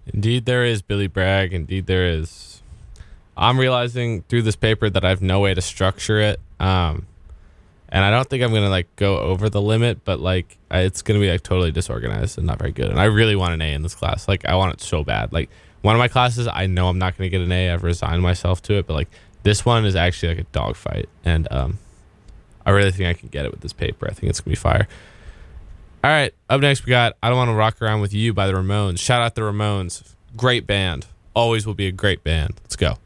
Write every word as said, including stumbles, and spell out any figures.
Indeed, there is, Billy Bragg. Indeed, there is. I'm realizing through this paper that I have no way to structure it. Um, and I don't think I'm going to like go over the limit, but like I- it's going to be like totally disorganized and not very good. And I really want an A in this class. Like I want it so bad. Like one of my classes, I know I'm not going to get an A. I've resigned myself to it, but like this one is actually like a dogfight. And um, I really think I can get it with this paper. I think it's going to be fire. All right, up next we got I Don't Want to Rock Around With You by the Ramones. Shout out the Ramones. Great band. Always will be a great band. Let's go.